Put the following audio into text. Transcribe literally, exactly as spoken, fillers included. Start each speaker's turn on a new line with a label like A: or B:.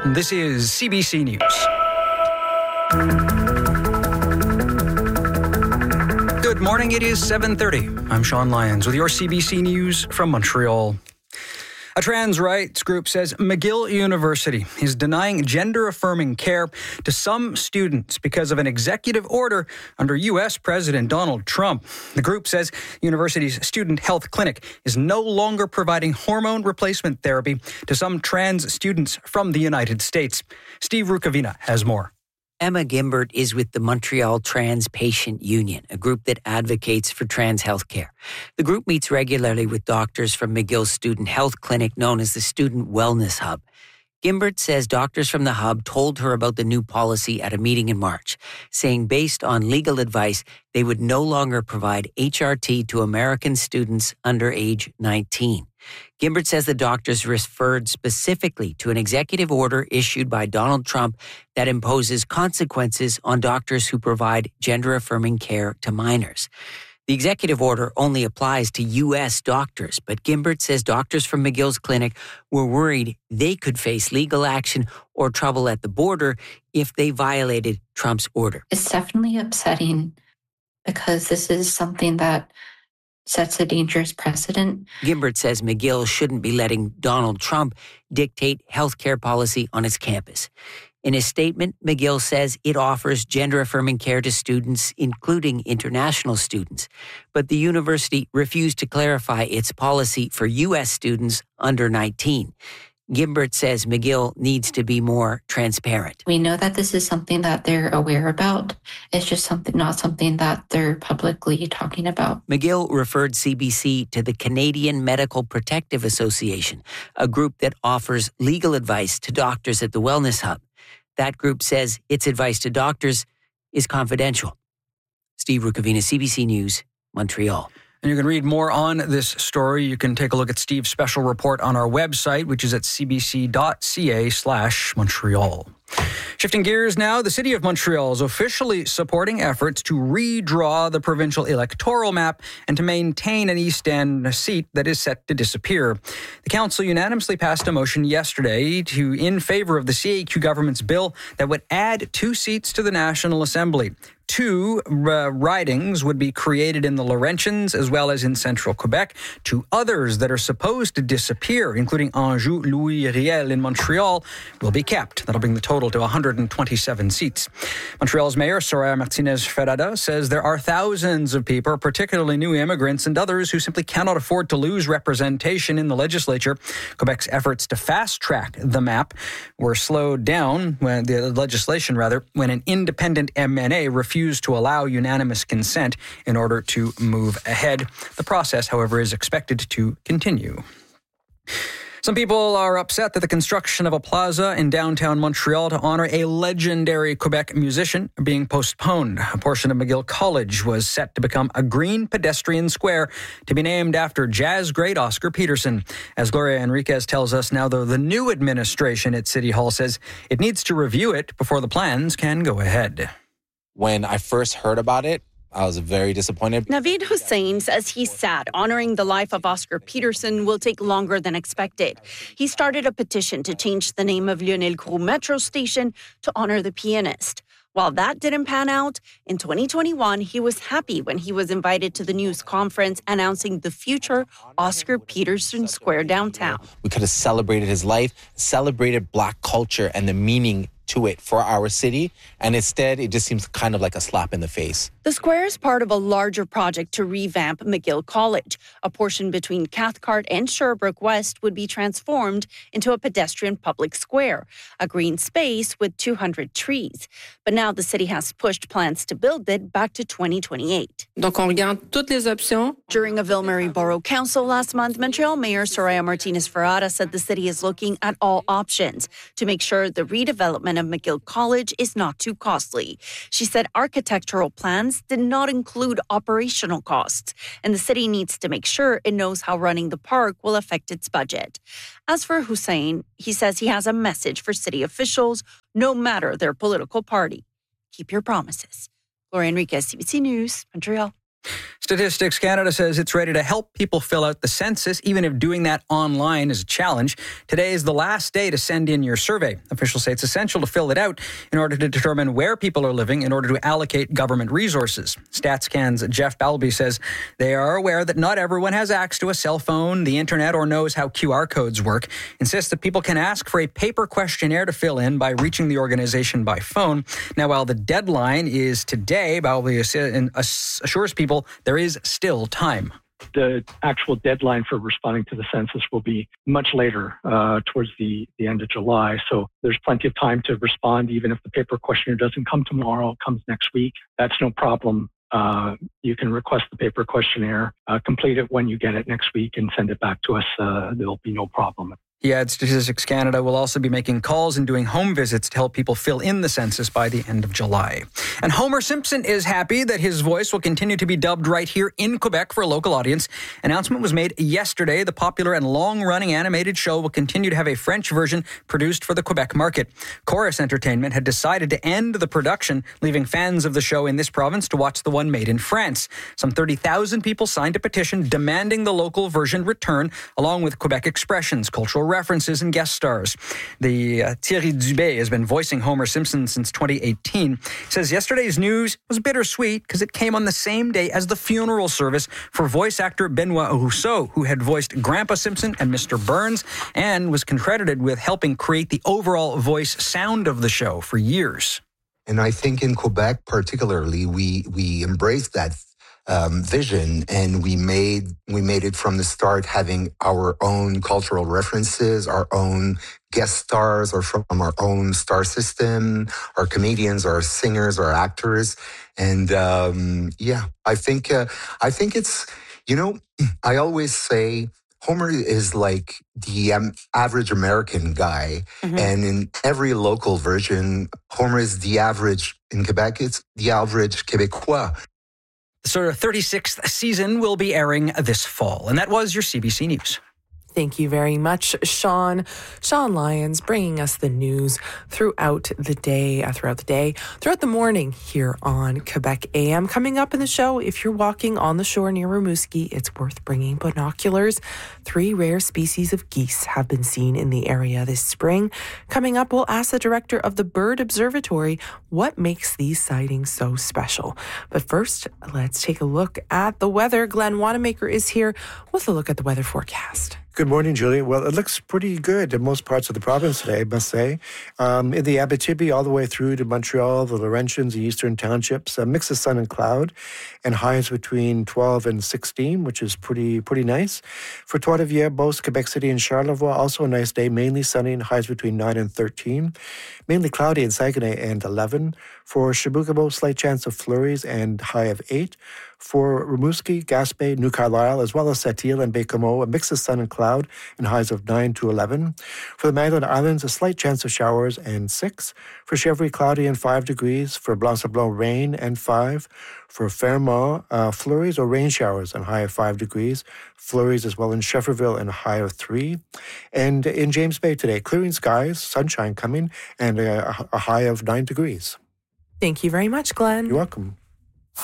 A: This is C B C News. Good morning, it is seven thirty. I'm Sean Lyons with your C B C News from Montreal. A trans rights group says McGill University is denying gender-affirming care to some students because of an executive order under U S President Donald Trump. The group says the university's student health clinic is no longer providing hormone replacement therapy to some trans students from the United States. Steve Rukavina has more.
B: Emma Gimbert is with the Montreal Trans Patient Union, a group that advocates for trans health care. The group meets regularly with doctors from McGill's student health clinic known as the Student Wellness Hub. Gimbert says doctors from the hub told her about the new policy at a meeting in March, saying based on legal advice, they would no longer provide H R T to American students under age nineteen. Gimbert says the doctors referred specifically to an executive order issued by Donald Trump that imposes consequences on doctors who provide gender-affirming care to minors. The executive order only applies to U S doctors, but Gimbert says doctors from McGill's clinic were worried they could face legal action or trouble at the border if they violated Trump's order.
C: It's definitely upsetting because this is something that sets a dangerous precedent.
B: Gimbert says McGill shouldn't be letting Donald Trump dictate healthcare policy on its campus. In his statement, McGill says it offers gender-affirming care to students, including international students. But the university refused to clarify its policy for U S students under nineteen. Gimbert says McGill needs to be more transparent.
C: We know that this is something that they're aware about. It's just something, not something that they're publicly talking about.
B: McGill referred C B C to the Canadian Medical Protective Association, a group that offers legal advice to doctors at the Wellness Hub. That group says its advice to doctors is confidential. Steve Rukavina, C B C News, Montreal.
A: And you can read more on this story. You can take a look at Steve's special report on our website, which is at cbc.ca slash Montreal. Shifting gears now, the City of Montreal is officially supporting efforts to redraw the provincial electoral map and to maintain an East End seat that is set to disappear. The council unanimously passed a motion yesterday to in favor of the C A Q government's bill that would add two seats to the National Assembly. Two uh, ridings would be created in the Laurentians as well as in central Quebec. Two others that are supposed to disappear, including Anjou, Louis Riel in Montreal, will be kept. That'll bring the total to one hundred twenty-seven seats. Montreal's Mayor, Soraya Martinez-Ferrada, says there are thousands of people, particularly new immigrants and others, who simply cannot afford to lose representation in the legislature. Quebec's efforts to fast-track the map were slowed down, when the legislation rather, when an independent M N A refused to allow unanimous consent in order to move ahead. The process, however, is expected to continue. Some people are upset that the construction of a plaza in downtown Montreal to honor a legendary Quebec musician are being postponed. A portion of McGill College was set to become a green pedestrian square to be named after jazz great Oscar Peterson. As Gloria Enriquez tells us now, though, the new administration at City Hall says it needs to review it before the plans can go ahead.
D: When I first heard about it, I was very disappointed.
E: Naveed Hussain says he's sad. Honoring the life of Oscar Peterson will take longer than expected. He started a petition to change the name of Lionel Groulx Metro Station to honor the pianist. While that didn't pan out, in twenty twenty-one, he was happy when he was invited to the news conference announcing the future Oscar Peterson Square downtown.
D: We could have celebrated his life, celebrated Black culture and the meaning to it for our city, and instead it just seems kind of like a slap in the face.
E: The square is part of a larger project to revamp McGill College. A portion between Cathcart and Sherbrooke West would be transformed into a pedestrian public square, a green space with two hundred trees. But now the city has pushed plans to build it back to twenty twenty-eight.
F: Donc on regarde toutes les options.
E: During a Ville-Marie Borough Council last month, Montreal Mayor Soraya Martinez-Ferrada said the city is looking at all options to make sure the redevelopment of McGill College is not too costly. She said architectural plans did not include operational costs, and the city needs to make sure it knows how running the park will affect its budget. As for Hussain, he says he has a message for city officials, no matter their political party. Keep your promises. Gloria Enriquez, C B C News, Montreal.
A: Still Statistics Canada says it's ready to help people fill out the census, even if doing that online is a challenge. Today is the last day to send in your survey. Officials say it's essential to fill it out in order to determine where people are living in order to allocate government resources. StatsCan's Jeff Balby says they are aware that not everyone has access to a cell phone, the internet, or knows how Q R codes work. Insists that people can ask for a paper questionnaire to fill in by reaching the organization by phone. Now, while the deadline is today, Balby assures people there is still time.
G: The actual deadline for responding to the census will be much later, uh, towards the, the end of July. So there's plenty of time to respond, even if the paper questionnaire doesn't come tomorrow, it comes next week. That's no problem. Uh, you can request the paper questionnaire, uh, complete it when you get it next week, and send it back to us. Uh, there'll be no problem.
A: He adds Statistics Canada will also be making calls and doing home visits to help people fill in the census by the end of July. And Homer Simpson is happy that his voice will continue to be dubbed right here in Quebec for a local audience. Announcement was made yesterday. The popular and long-running animated show will continue to have a French version produced for the Quebec market. Chorus Entertainment had decided to end the production, leaving fans of the show in this province to watch the one made in France. Some thirty thousand people signed a petition demanding the local version return, along with Quebec expressions, cultural references, and guest stars. The uh, Thierry Dubé has been voicing Homer Simpson since twenty eighteen. He says yesterday's news was bittersweet because it came on the same day as the funeral service for voice actor Benoit Rousseau, who had voiced Grandpa Simpson and Mister Burns and was credited with helping create the overall voice sound of the show for years.
H: And I think in Quebec particularly, we we embraced that Um, vision, and we made we made it from the start, having our own cultural references, our own guest stars, or from our own star system, our comedians, our singers, our actors, and um, yeah, I think uh, I think it's you know I always say Homer is like the um, average American guy, mm-hmm. and in every local version, Homer is the average. In Quebec, it's the average Québécois.
A: The sort of thirty-sixth season will be airing this fall. And that was your C B C News.
I: Thank you very much, Sean. Sean Lyons bringing us the news throughout the day, uh, throughout the day, throughout the morning here on Quebec A M. Coming up in the show, if you're walking on the shore near Rimouski, it's worth bringing binoculars. Three rare species of geese have been seen in the area this spring. Coming up, we'll ask the director of the Bird Observatory what makes these sightings so special. But first, let's take a look at the weather. Glenn Wanamaker is here with a look at the weather forecast.
J: Good morning, Julie. Well, it looks pretty good in most parts of the province today, I must say. Um, in the Abitibi, all the way through to Montreal, the Laurentians, the eastern townships, a mix of sun and cloud, and highs between twelve and sixteen, which is pretty pretty nice. For Trois-Rivières, Beauce, Quebec City, and Charlevoix, also a nice day, mainly sunny and highs between nine and thirteen. Mainly cloudy in Saguenay and eleven. For Chibougamau, slight chance of flurries and high of eight. For Rimouski, Gaspé, New Carlisle, as well as Sept-Îles and Baie-Comeau, a mix of sun and cloud and highs of nine to eleven. For the Magdalen Islands, a slight chance of showers and six. For Chevry, cloudy and five degrees. For Blanc-Sablon, rain and five. For Fairmont, uh, flurries or rain showers and high of five degrees. Flurries as well in Schefferville and a high of three. And in James Bay today, clearing skies, sunshine coming, and a, a high of nine degrees.
I: Thank you very much, Glenn.
J: You're welcome.